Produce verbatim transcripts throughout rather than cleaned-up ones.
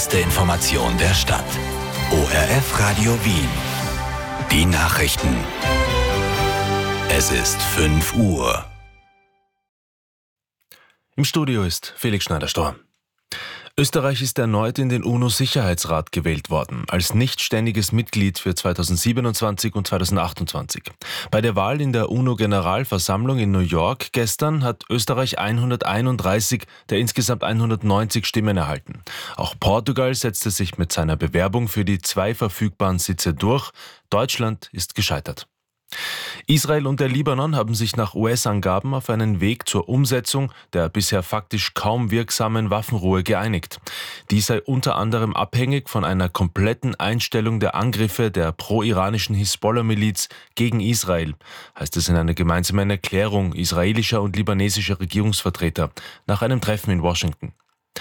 Letzte Information der Stadt. O R F Radio Wien. Die Nachrichten. Es ist fünf Uhr. Im Studio ist Felix Schneider-Storr. Österreich ist erneut in den UNO-Sicherheitsrat gewählt worden, als nichtständiges Mitglied für zweitausendsiebenundzwanzig und zweitausendachtundzwanzig. Bei der Wahl in der UNO-Generalversammlung in New York gestern hat Österreich hunderteinunddreißig der insgesamt hundertneunzig Stimmen erhalten. Auch Portugal setzte sich mit seiner Bewerbung für die zwei verfügbaren Sitze durch. Deutschland ist gescheitert. Israel und der Libanon haben sich nach U S-Angaben auf einen Weg zur Umsetzung der bisher faktisch kaum wirksamen Waffenruhe geeinigt. Dies sei unter anderem abhängig von einer kompletten Einstellung der Angriffe der pro-iranischen Hisbollah-Miliz gegen Israel, heißt es in einer gemeinsamen Erklärung israelischer und libanesischer Regierungsvertreter nach einem Treffen in Washington.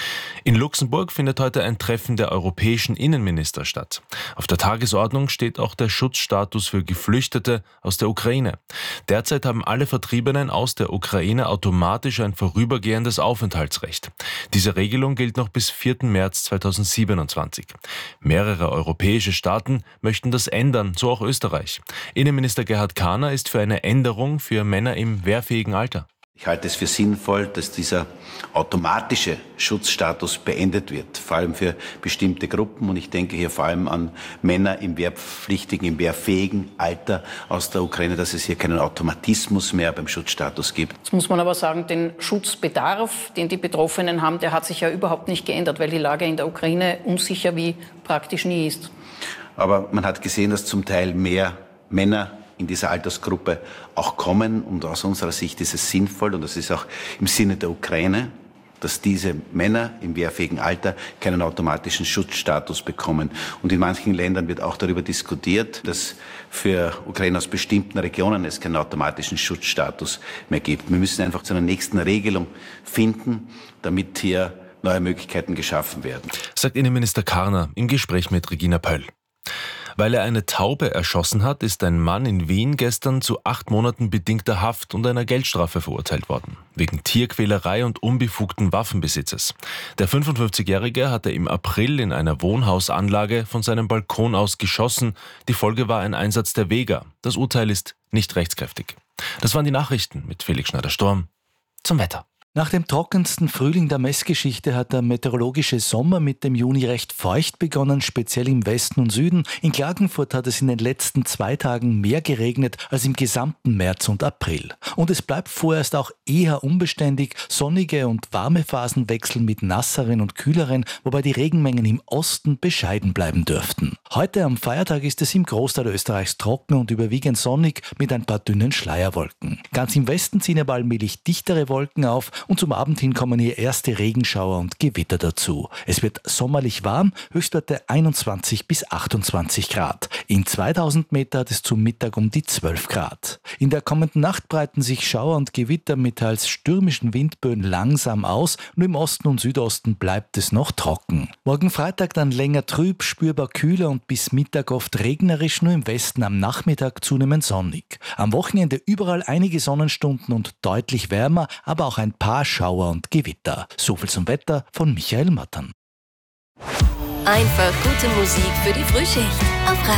In Luxemburg findet heute ein Treffen der europäischen Innenminister statt. Auf der Tagesordnung steht auch der Schutzstatus für Geflüchtete aus der Ukraine. Derzeit haben alle Vertriebenen aus der Ukraine automatisch ein vorübergehendes Aufenthaltsrecht. Diese Regelung gilt noch bis vierten März zweitausendsiebenundzwanzig. Mehrere europäische Staaten möchten das ändern, so auch Österreich. Innenminister Gerhard Kahner ist für eine Änderung für Männer im wehrfähigen Alter. Ich halte es für sinnvoll, dass dieser automatische Schutzstatus beendet wird, vor allem für bestimmte Gruppen. Und ich denke hier vor allem an Männer im wehrpflichtigen, im wehrfähigen Alter aus der Ukraine, dass es hier keinen Automatismus mehr beim Schutzstatus gibt. Jetzt muss man aber sagen, den Schutzbedarf, den die Betroffenen haben, der hat sich ja überhaupt nicht geändert, weil die Lage in der Ukraine unsicher wie praktisch nie ist. Aber man hat gesehen, dass zum Teil mehr Männer in dieser Altersgruppe auch kommen. Und aus unserer Sicht ist es sinnvoll, und das ist auch im Sinne der Ukraine, dass diese Männer im wehrfähigen Alter keinen automatischen Schutzstatus bekommen. Und in manchen Ländern wird auch darüber diskutiert, dass für Ukraine aus bestimmten Regionen es keinen automatischen Schutzstatus mehr gibt. Wir müssen einfach zu einer nächsten Regelung finden, damit hier neue Möglichkeiten geschaffen werden. Sagt Innenminister Karner im Gespräch mit Regina Pöll. Weil er eine Taube erschossen hat, ist ein Mann in Wien gestern zu acht Monaten bedingter Haft und einer Geldstrafe verurteilt worden, wegen Tierquälerei und unbefugten Waffenbesitzes. Der fünfundfünfzigjährige hatte im April in einer Wohnhausanlage von seinem Balkon aus geschossen. Die Folge war ein Einsatz der Vega. Das Urteil ist nicht rechtskräftig. Das waren die Nachrichten mit Felix Schneider-Storr. Zum Wetter. Nach dem trockensten Frühling der Messgeschichte hat der meteorologische Sommer mit dem Juni recht feucht begonnen, speziell im Westen und Süden. In Klagenfurt hat es in den letzten zwei Tagen mehr geregnet als im gesamten März und April. Und es bleibt vorerst auch eher unbeständig. Sonnige und warme Phasen wechseln mit nasseren und kühleren, wobei die Regenmengen im Osten bescheiden bleiben dürften. Heute am Feiertag ist es im Großteil Österreichs trocken und überwiegend sonnig mit ein paar dünnen Schleierwolken. Ganz im Westen ziehen aber allmählich dichtere Wolken auf, und zum Abend hin kommen hier erste Regenschauer und Gewitter dazu. Es wird sommerlich warm, Höchstwerte einundzwanzig bis achtundzwanzig Grad. In zweitausend Meter hat es zum Mittag um die zwölf Grad. In der kommenden Nacht breiten sich Schauer und Gewitter mit teils stürmischen Windböen langsam aus, nur im Osten und Südosten bleibt es noch trocken. Morgen Freitag dann länger trüb, spürbar kühler und bis Mittag oft regnerisch, nur im Westen am Nachmittag zunehmend sonnig. Am Wochenende überall einige Sonnenstunden und deutlich wärmer, aber auch ein paar Schauer und Gewitter. So viel zum Wetter von Michael Mattern. Einfach gute Musik für die Frühschicht auf